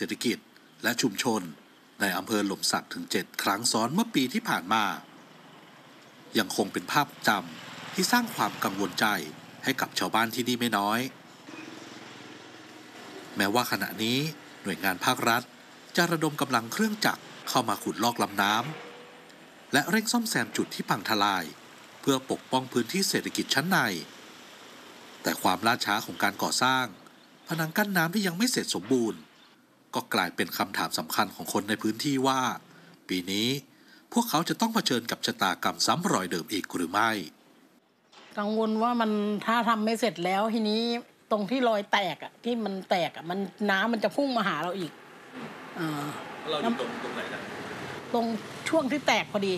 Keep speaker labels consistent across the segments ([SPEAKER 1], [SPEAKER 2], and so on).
[SPEAKER 1] เศรษฐกิจและชุมชนในอำเภอหล่มสักถึง7 ครั้งซ้อนเมื่อปีที่ผ่านมายังคงเป็นภาพจำที่สร้างความกังวลใจให้กับชาวบ้านที่นี่ไม่น้อยแม้ว่าขณะนี้หน่วยงานภาครัฐจะระดมกำลังเครื่องจักรเข้ามาขุดลอกลำน้ำและเร่งซ่อมแซมจุดที่พังทลายเพื่อปกป้องพื้นที่เศรษฐกิจชั้นในแต่ความล่าช้าของการก่อสร้างพนังกั้นน้ำที่ยังไม่เสร็จสมบูรณ์ก็กลายเป็นคำถามสำคัญของคนในพื้นที่ว่าปีนี้พวกเขาจะต้องเผชิญกับชะตากรรมซ้ำรอยเดิมอีกหรือไม่
[SPEAKER 2] กังวลว่ามันถ้าทำไม่เสร็จแล้วทีนี้ตรงที่รอยแตกอ่ะที่มันแตกอ่ะมันน้ำมันจะพุ่งมาหาเราอีก
[SPEAKER 3] เราอยู่ตรงไหนนะ
[SPEAKER 2] ตรงช่วงที่แตกพอดี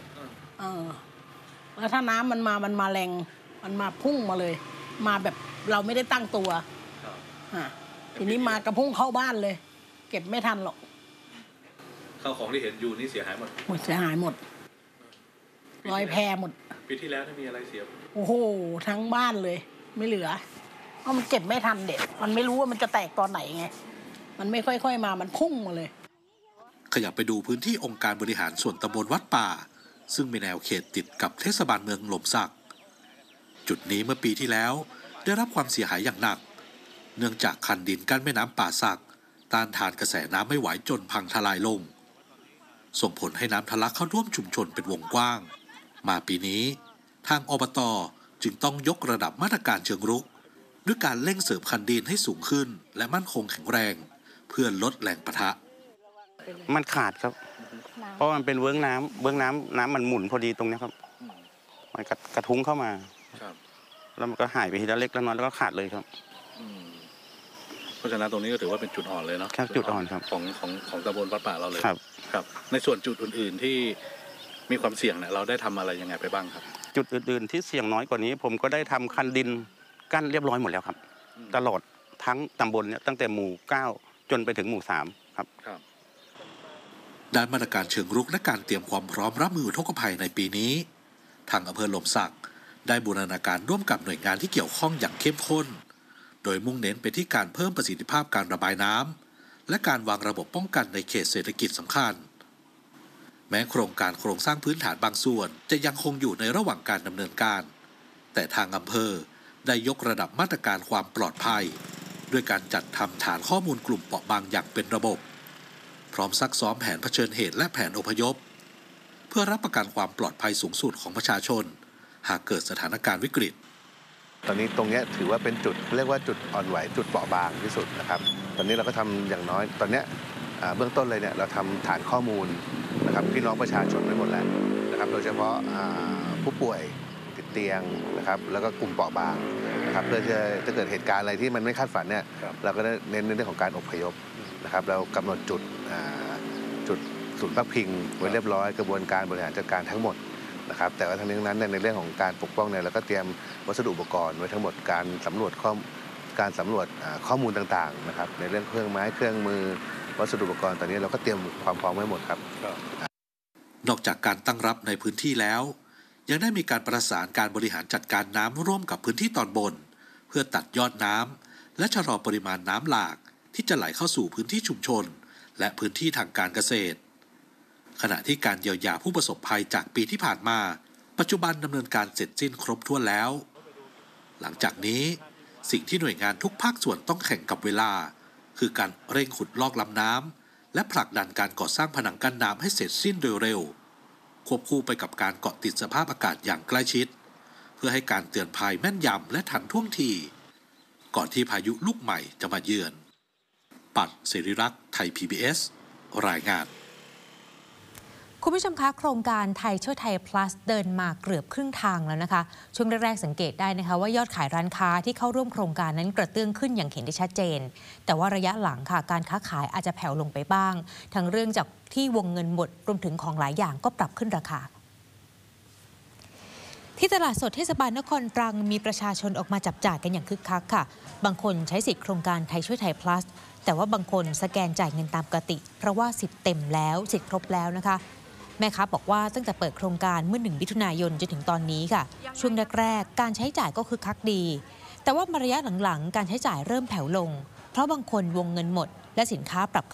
[SPEAKER 2] แล้วถ้าน้ำมันมาแรงมันมาพุ่งมาเลยมาแบบเราไม่ได้ตั้งตัวทีนี้มากระพุ่งเข้าบ้านเลยเก็บไม่ทันหรอก
[SPEAKER 3] ข้าวของที่เห็นอยู่นี่เสียหายหมด
[SPEAKER 2] เสียหายหมดรอยแพหมด
[SPEAKER 3] ปีที่แล้วมีอะไรเสีย
[SPEAKER 2] โอ้โหทั้งบ้านเลยไม่เหลือเพราะมันเก็บไม่ทันเด็กมันไม่รู้ว่ามันจะแตกตอนไหนไงมันไม่ค่อยๆมามันพุ่งมาเลย
[SPEAKER 1] ขยับไปดูพื้นที่องค์การบริหารส่วนตำบลวัดป่าซึ่งมีแนวเขตติดกับเทศบาลเมืองหล่มสักจุดนี้เมื่อปีที่แล้วได้รับความเสียหายอย่างหนักเนื่องจากคันดินกั้นแม่น้ำป่าสักต้านทานกระแสน้ำไม่ไหวจนพังทลายลงส่งผลให้น้ำทะลักเข้าท่วมชุมชนเป็นวงกว้างมาปีนี้ทางอบต.จึงต้องยกระดับมาตรการเชิงรุกด้วยการเร่งเสริมคันดินให้สูงขึ้นและมั่นคงแข็งแรงเพื่อลดแรงปะทะ
[SPEAKER 4] มันขาดครับเพราะมันเป็นเวิ้งน้ำมันหมุนพอดีตรงนี้ครับมันกระทุ้งเข้ามาแล้วมันก็หายไปทีละเล็กละน้อยแล้วก็ขาดเลยครับ
[SPEAKER 3] เพราะฉะนั้นตรงนี้ก็ถือว่าเป็นจุดอ่อนเลยเนาะ
[SPEAKER 4] จุดอ่อนครับ
[SPEAKER 3] ของตำบลวัดป่าเราเลย
[SPEAKER 4] ครับ
[SPEAKER 3] ในส่วนจุดอื่นๆที่มีความเสี่ยงเนี่ยเราได้ทำอะไรยังไงไปบ้างครับ
[SPEAKER 4] จุดอื่นๆที่เสี่ยงน้อยกว่านี้ผมก็ได้ทำคันดินกั้นเรียบร้อยหมดแล้วครับตลอดทั้งตำบลเนี่ยตั้งแต่หมู่9จนไปถึงหมู่3ครับ
[SPEAKER 1] ด้านมาตรการเชิงรุกและการเตรียมความพร้อมรับมืออุทกภัยในปีนี้ทางอำเภอหล่มสักได้บูรณาการร่วมกับหน่วยงานที่เกี่ยวข้องอย่างเข้มข้นโดยมุ่งเน้นไปที่การเพิ่มประสิทธิภาพการระบายน้ำและการวางระบบป้องกันในเขตเศรษฐกิจสำคัญแม้โครงสร้างพื้นฐานบางส่วนจะยังคงอยู่ในระหว่างการดำเนินการแต่ทางอำเภอได้ยกระดับมาตรการความปลอดภัยด้วยการจัดทำฐานข้อมูลกลุ่มเปราะบางอย่างเป็นระบบพร้อมซักซ้อมแผนเผชิญเหตุและแผนอพยพเพื่อรับประกันความปลอดภัยสูงสุดของประชาชนหากเกิดสถานการณ์วิกฤต
[SPEAKER 5] ตอนนี้ตรงนี้ถือว่าเป็นจุดเรียกว่าจุดอ่อนไหวจุดเปราะบางที่สุดนะครับตอนนี้เราก็ทำอย่างน้อยตอนนี้เบื้องต้นเลยเนี่ยเราทำฐานข้อมูลนะครับพี่น้องประชาชนไว้หมดแล้วนะครับโดยเฉพาะผู้ป่วยติดเตียงนะครับแล้วก็กลุ่มเปราะบางนะครับเพื่อจะถ้าเกิดเหตุการณ์อะไรที่มันไม่คาดฝันเนี่ยเราก็ได้เน้นในเรื่องของการอพยพนะครับเรากำหนดจุดศูนย์พักพิงไว้เรียบร้อยกระบวนการบริหารจัดการทั้งหมดนะครับแต่ว่าทั้งนี้นั้นในเรื่องของการปกป้องเนี่ยเราก็เตรียมวัสดุอุปกรณ์ไว้ทั้งหมดการสำรวจข้อมูลต่างๆนะครับในเรื่องเครื่องไม้เครื่องมือวัสดุอุปกรณ์ตอนนี้เราก็เตรียมความพร้อมไว้หมดครับ
[SPEAKER 1] นอกจากการตั้งรับในพื้นที่แล้วยังได้มีการประสานการบริหารจัดการน้ำร่วมกับพื้นที่ตอนบนเพื่อตัดยอดน้ำและชะลอปริมาณน้ำหลากที่จะไหลเข้าสู่พื้นที่ชุมชนและพื้นที่ทางการเกษตรขณะที่การเยียวยาผู้ประสบภัยจากปีที่ผ่านมาปัจจุบันดำเนินการเสร็จสิ้นครบถ้วนแล้วหลังจากนี้สิ่งที่หน่วยงานทุกภาคส่วนต้องแข่งกับเวลาคือการเร่งขุดลอกลำน้ำและผลักดันการก่อสร้างผนังกั้นน้ำให้เสร็จสิ้นโดยเร็วควบคู่ไปกับการเกาะติดสภาพอากาศอย่างใกล้ชิดเพื่อให้การเตือนภัยแม่นยำและทันท่วงทีก่อนที่พายุลูกใหม่จะมาเยือนปัดศิริรักษ์ไทย PBS รายงาน
[SPEAKER 6] คุณผู้ชมคะโครงการไทยช่วยไทย plus เดินมาเกือบครึ่งทางแล้วนะคะช่วงแรกๆสังเกตได้นะคะว่ายอดขายร้านค้าที่เข้าร่วมโครงการนั้นกระเตื้องขึ้นอย่างเห็นได้ชัดเจนแต่ว่าระยะหลังค่ะการค้าขายอาจจะแผ่วลงไปบ้างทั้งเรื่องจากที่วงเงินหมดรวมถึงของหลายอย่างก็ปรับขึ้นราคาที่ตลาดสดเทศบาลนครตรังมีประชาชนออกมาจับจ่ายกันอย่างคึกคักค่ะบางคนใช้สิทธิโครงการไทยช่วยไทย plus แต่ว่าบางคนสแกนจ่ายเงินตามปกติเพราะว่าสิทธิ์เต็มแล้วสิทธิ์ครบแล้วนะคะแม่ค้าบอกว่าตั้งแต่เปิดโครงการเมื่อ1 มิถุนายนจนถึงตอนนี้ค่ะช่วงแรกๆการใช้จ่ายก็คึกคักดีแต่ว่าระยะหลังๆการใช้จ่ายเริ่มแผ่วลงเพราะบางคนวงเงินหมดและสินค้าปรับ